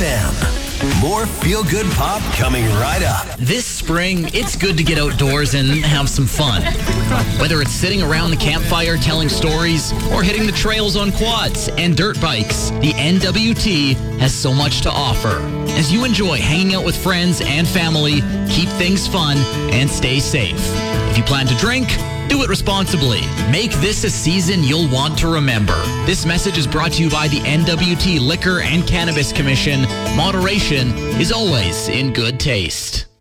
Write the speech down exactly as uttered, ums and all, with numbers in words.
M. More feel-good pop coming right up. This spring, it's good to get outdoors and have some fun. Whether it's sitting around the campfire telling stories or hitting the trails on quads and dirt bikes, the N W T has so much to offer. As you enjoy hanging out with friends and family, keep things fun and stay safe. If you plan to drink, do it responsibly. Make this a season you'll want to remember. This message is brought to you by the N W T Liquor and Cannabis Commission. Moderation is always in good taste.